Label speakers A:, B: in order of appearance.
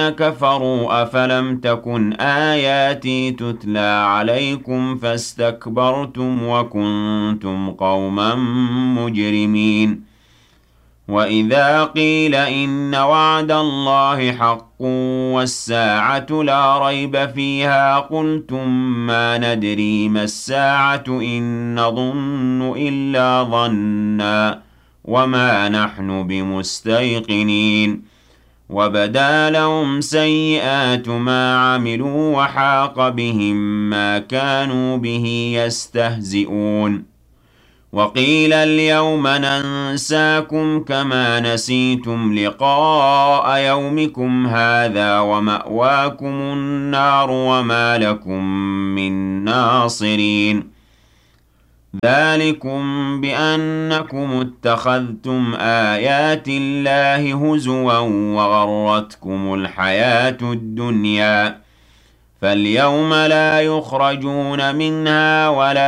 A: كفروا أفلم تكن آياتي تتلى عليكم فاستكبرتم وكنتم قوما مجرمين وإذا قيل إن وعد الله حق والساعة لا ريب فيها قلتم ما ندري ما الساعة إن نظن إلا ظنا وما نحن بمستيقنين وبدا لهم سيئات ما عملوا وحاق بهم ما كانوا به يستهزئون وقيل اليوم ننساكم كما نسيتم لقاء يومكم هذا ومأواكم النار وما لكم من ناصرين ذلكم بأنكم اتخذتم آيات الله هزوا وغرتكم الحياة الدنيا فاليوم لا يخرجون منها ولا